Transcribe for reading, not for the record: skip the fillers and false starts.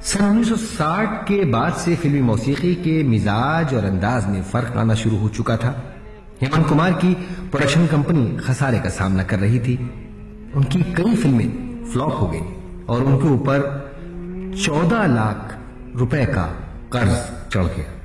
सन 1960 के बाद से फिल्मी मौसीकी के मिजाज और अंदाज में फर्क आना शुरू हो चुका था। हेमंत कुमार की प्रोडक्शन कंपनी खसारे का सामना कर रही थी। उनकी कई फिल्में फ्लॉप हो गई और उनके ऊपर 14 लाख रुपए का कर्ज चढ़ गया।